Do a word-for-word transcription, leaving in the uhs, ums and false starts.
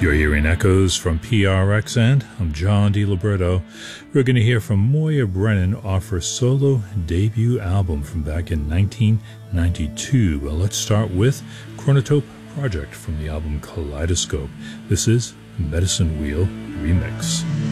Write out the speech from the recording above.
You're hearing echoes from P R X, and I'm John DiLiberto. We're going to hear from Moya Brennan off her solo debut album from back in nineteen ninety-two. Well, let's start with Chronotope Project from the album Kaleidoscope. This is Medicine Wheel Remix.